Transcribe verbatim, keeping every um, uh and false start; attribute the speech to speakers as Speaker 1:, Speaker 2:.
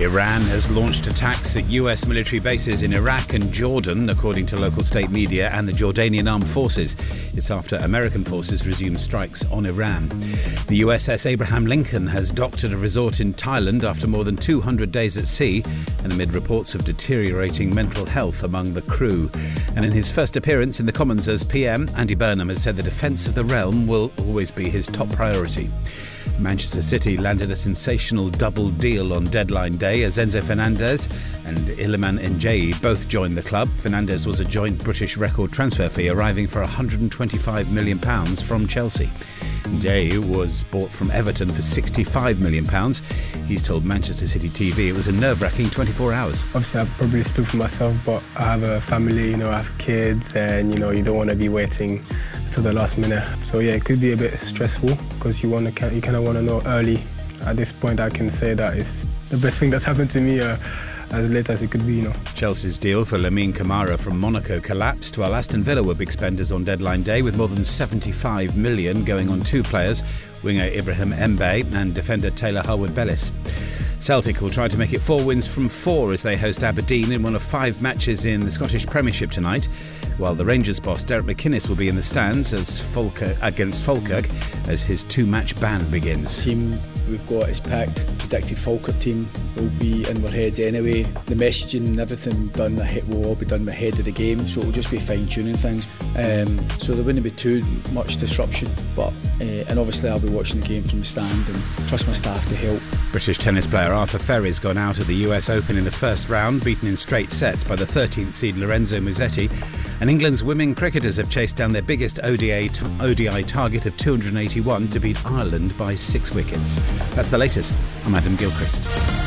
Speaker 1: Iran has launched attacks at U S military bases in Iraq and Jordan, according to local state media and the Jordanian Armed Forces. It's after American forces resumed strikes on Iran. The U S S Abraham Lincoln has docked at a resort in Thailand after more than two hundred days at sea and amid reports of deteriorating mental health among the crew. And in his first appearance in the Commons as P M, Andy Burnham has said the defence of the realm will always be his top priority. Manchester City landed a sensational double deal on deadline day as Enzo Fernandez and Iliman Ndiaye both joined the club. Fernandez was a joint British record transfer fee, arriving for one hundred twenty-five million pounds from Chelsea. Ndiaye was bought from Everton for sixty-five million pounds. He's told Manchester City T V it was a nerve-wracking twenty-four hours.
Speaker 2: Obviously, I probably speak for myself, but I have a family, you know, I have kids, and, you know, you don't want to be waiting till the last minute. So, yeah, it could be a bit stressful because you want to, you kind of want to know early. At this point, I can say that it's the best thing that's happened to me uh, as late as it could be, you know.
Speaker 1: Chelsea's deal for Lamine Camara from Monaco collapsed, while Aston Villa were big spenders on deadline day, with more than seventy-five million pounds going on two players, winger Ibrahim Mbaye and defender Taylor Harwood-Bellis. Celtic will try to make it four wins from four as they host Aberdeen in one of five matches in the Scottish Premiership tonight, while the Rangers boss Derek McInnes will be in the stands as Falkirk, against Falkirk as his two-match ban begins.
Speaker 3: The team we've got is packed. Predicted Falkirk team will be in our heads anyway. The messaging and everything done ahead will all be done ahead of the game, so it'll just be fine-tuning things. Um, so there wouldn't be too much disruption, but uh, and obviously I'll be watching the game from the stand and trust my staff to help.
Speaker 1: British tennis player Arthur Ferry's gone out at the U S Open in the first round, beaten in straight sets by the thirteenth seed Lorenzo Musetti. And England's women cricketers have chased down their biggest O D I, t- O D I target of two hundred eighty-one to beat Ireland by six wickets. That's the latest. I'm Adam Gilchrist.